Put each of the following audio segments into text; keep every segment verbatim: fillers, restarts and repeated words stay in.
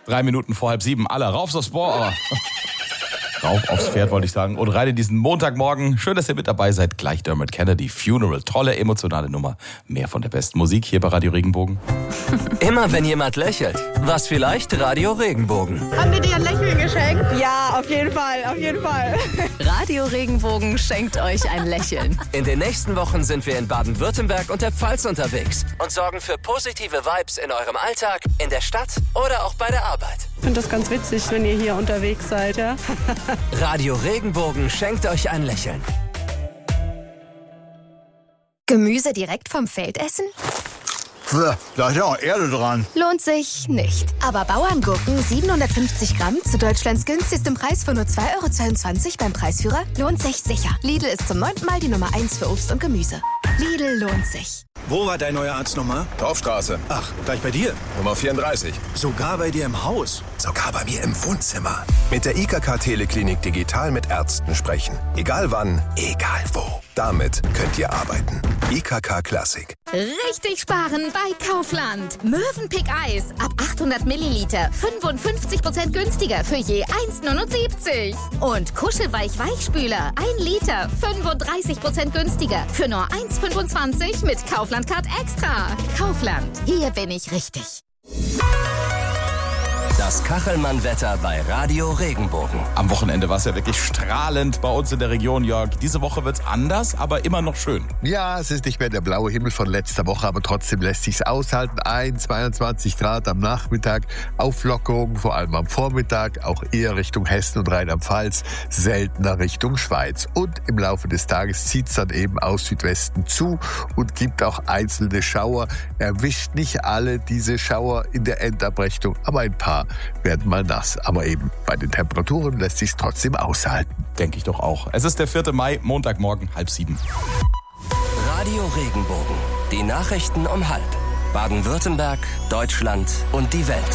Drei Minuten vor halb sieben. Alle rauf aufs Board, aber rauf aufs Pferd, wollte ich sagen. Und rein in diesen Montagmorgen. Schön, dass ihr mit dabei seid. Gleich Dermot Kennedy, Funeral. Tolle, emotionale Nummer. Mehr von der besten Musik hier bei Radio Regenbogen. Immer wenn jemand lächelt, was vielleicht Radio Regenbogen. Haben wir dir ein Lächeln geschenkt? Ja, auf jeden Fall, auf jeden Fall. Radio Regenbogen schenkt euch ein Lächeln. In den nächsten Wochen sind wir in Baden-Württemberg und der Pfalz unterwegs und sorgen für positive Vibes in eurem Alltag, in der Stadt oder auch bei der Arbeit. Ich finde das ganz witzig, wenn ihr hier unterwegs seid, ja? Radio Regenbogen schenkt euch ein Lächeln. Gemüse direkt vom Feld essen? Da ist ja auch Erde dran. Lohnt sich nicht. Aber Bauerngurken siebenhundertfünfzig Gramm zu Deutschlands günstigstem Preis von nur zwei Euro zweiundzwanzig beim Preisführer lohnt sich sicher. Lidl ist zum neunten Mal die Nummer eins für Obst und Gemüse. Lidl lohnt sich. Wo war dein neuer Arztnummer? Dorfstraße. Ach, gleich bei dir? Nummer vierunddreißig. Sogar bei dir im Haus? Sogar bei mir im Wohnzimmer. Mit der I K K-Teleklinik digital mit Ärzten sprechen. Egal wann, egal wo. Damit könnt ihr arbeiten. I K K Klassik. Richtig sparen bei Kaufland. Mövenpick Eis ab achthundert Milliliter fünfundfünfzig Prozent günstiger für je eins Komma neunundsiebzig. Und Kuschelweich Weichspüler ein Liter fünfunddreißig Prozent günstiger für nur eins Komma fünfundzwanzig mit Kaufland Card Extra. Kaufland, hier bin ich richtig. Das Kachelmann-Wetter bei Radio Regenbogen. Am Wochenende war es ja wirklich strahlend bei uns in der Region, Jörg. Diese Woche wird's anders, aber immer noch schön. Ja, es ist nicht mehr der blaue Himmel von letzter Woche, aber trotzdem lässt sich's aushalten. Ein, zweiundzwanzig Grad am Nachmittag, Auflockerung, vor allem am Vormittag, auch eher Richtung Hessen und Rheinland-Pfalz, seltener Richtung Schweiz. Und im Laufe des Tages zieht's dann eben aus Südwesten zu und gibt auch einzelne Schauer. Erwischt nicht alle diese Schauer in der Endabrechnung, aber ein paar werden mal nass. Aber eben bei den Temperaturen lässt sich's trotzdem aushalten. Denke ich doch auch. Es ist der vierte Mai, Montagmorgen, halb sieben. Radio Regenbogen. Die Nachrichten um halb. Baden-Württemberg, Deutschland und die Welt.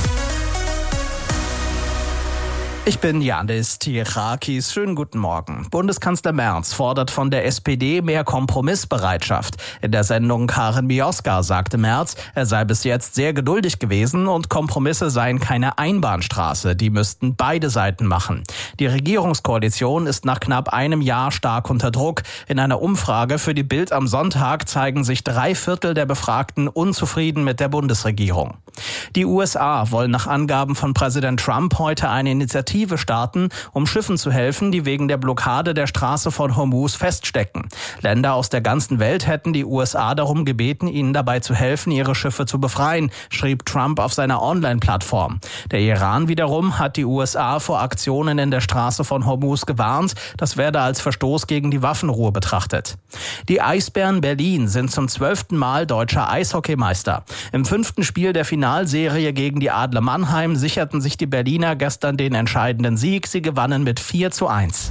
Ich bin Janis Tirakis. Schönen guten Morgen. Bundeskanzler Merz fordert von der S P D mehr Kompromissbereitschaft. In der Sendung Karin Mioska sagte Merz, er sei bis jetzt sehr geduldig gewesen und Kompromisse seien keine Einbahnstraße. Die müssten beide Seiten machen. Die Regierungskoalition ist nach knapp einem Jahr stark unter Druck. In einer Umfrage für die Bild am Sonntag zeigen sich drei Viertel der Befragten unzufrieden mit der Bundesregierung. Die U S A wollen nach Angaben von Präsident Trump heute eine Initiative starten, um Schiffen zu helfen, die wegen der Blockade der Straße von Hormuz feststecken. Länder aus der ganzen Welt hätten die U S A darum gebeten, ihnen dabei zu helfen, ihre Schiffe zu befreien, schrieb Trump auf seiner Online-Plattform. Der Iran wiederum hat die U S A vor Aktionen in der Straße von Hormuz gewarnt. Das werde als Verstoß gegen die Waffenruhe betrachtet. Die Eisbären Berlin sind zum zwölften Mal deutscher Eishockeymeister. Im fünften Spiel der Finalserie gegen die Adler Mannheim sicherten sich die Berliner gestern den entscheidenden Sieg. Sie gewannen mit vier zu eins.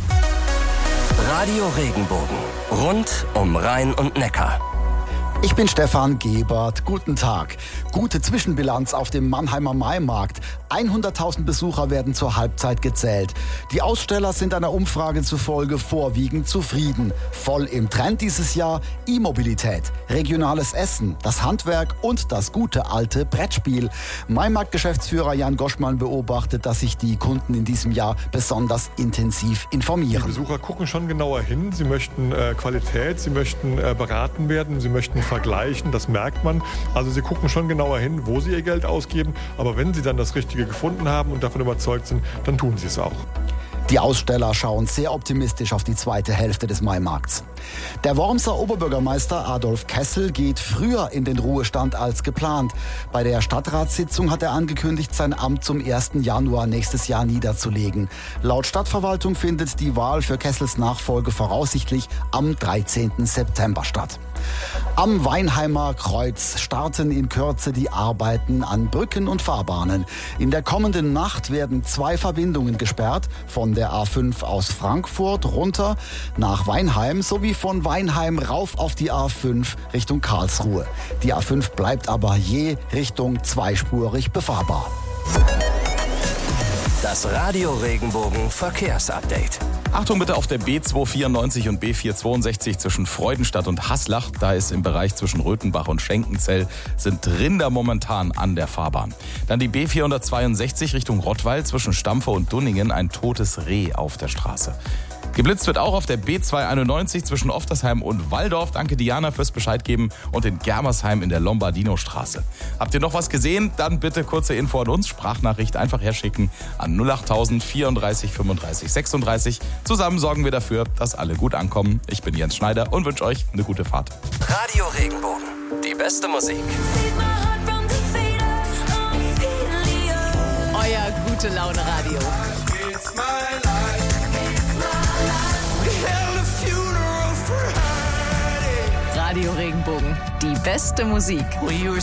Radio Regenbogen. Rund um Rhein und Neckar. Ich bin Stefan Gebert. Guten Tag. Gute Zwischenbilanz auf dem Mannheimer Maimarkt. hunderttausend Besucher werden zur Halbzeit gezählt. Die Aussteller sind einer Umfrage zufolge vorwiegend zufrieden. Voll im Trend dieses Jahr E-Mobilität, regionales Essen, das Handwerk und das gute alte Brettspiel. Maimarkt-Geschäftsführer Jan Goschmann beobachtet, dass sich die Kunden in diesem Jahr besonders intensiv informieren. Die Besucher gucken schon genauer hin. Sie möchten äh, Qualität, sie möchten äh, beraten werden, sie möchten vergleichen, das merkt man. Also sie gucken schon genauer hin, wo sie ihr Geld ausgeben. Aber wenn sie dann das Richtige gefunden haben und davon überzeugt sind, dann tun sie es auch. Die Aussteller schauen sehr optimistisch auf die zweite Hälfte des Maimarkts. Der Wormser Oberbürgermeister Adolf Kessel geht früher in den Ruhestand als geplant. Bei der Stadtratssitzung hat er angekündigt, sein Amt zum ersten Januar nächstes Jahr niederzulegen. Laut Stadtverwaltung findet die Wahl für Kessels Nachfolge voraussichtlich am dreizehnten September statt. Am Weinheimer Kreuz starten in Kürze die Arbeiten an Brücken und Fahrbahnen. In der kommenden Nacht werden zwei Verbindungen gesperrt, von der A fünf aus Frankfurt runter nach Weinheim sowie von Weinheim rauf auf die A fünf Richtung Karlsruhe. Die A fünf bleibt aber je Richtung zweispurig befahrbar. Das Radio Regenbogen Verkehrsupdate. Achtung bitte auf der B zweihundertvierundneunzig und B vierhundertzweiundsechzig zwischen Freudenstadt und Haslach. Da ist im Bereich zwischen Röthenbach und Schenkenzell sind Rinder momentan an der Fahrbahn. Dann die B vierhundertzweiundsechzig Richtung Rottweil zwischen Stampfe und Dunningen ein totes Reh auf der Straße. Geblitzt wird auch auf der B zweihunderteinundneunzig zwischen Oftersheim und Walldorf. Danke Diana fürs Bescheid geben und in Germersheim in der Lombardino-Straße. Habt ihr noch was gesehen? Dann bitte kurze Info an uns. Sprachnachricht einfach herschicken an null acht null null vierunddreißig fünfunddreißig sechsunddreißig. Zusammen sorgen wir dafür, dass alle gut ankommen. Ich bin Jens Schneider und wünsche euch eine gute Fahrt. Radio Regenbogen. Die beste Musik. Euer gute Laune Radio. Radio Regenbogen, die beste Musik.